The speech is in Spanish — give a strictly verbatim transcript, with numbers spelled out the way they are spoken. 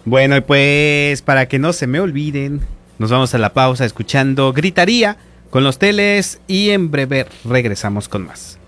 Bueno, y pues para que no se me olviden, nos vamos a la pausa escuchando Gritaría con los Teles y en breve regresamos con más.